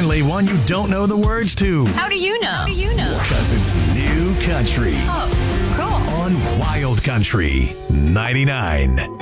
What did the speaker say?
Finally, one you don't know the words to. How do you know? Because it's new country Oh, cool. on Wild Country 99.